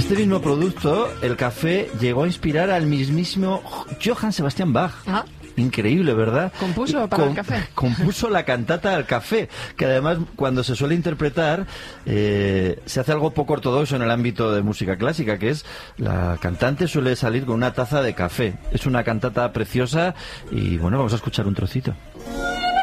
este mismo producto, el café, llegó a inspirar al mismísimo Johann Sebastian Bach. Ah. Increíble, ¿verdad? Compuso para el café. Compuso la cantata al café, que además cuando se suele interpretar se hace algo poco ortodoxo en el ámbito de música clásica, que es la cantante suele salir con una taza de café. Es una cantata preciosa y bueno, vamos a escuchar un trocito.